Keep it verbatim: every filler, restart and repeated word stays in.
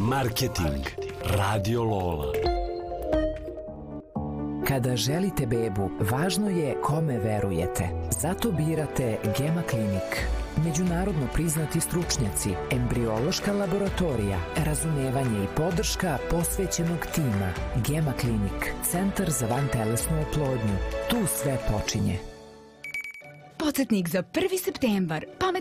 Marketing. Radio Lola. Kada želite bebu, važno je kome verujete. Zato birate Gema Klinik. Međunarodno priznati stručnjaci, embriološka laboratorija, razumevanje i podrška posvećenog tima. Gema Klinik, centar za vantelesnu oplodnju. Tu sve počinje. Podsjetnik za prvi septembar. Pametno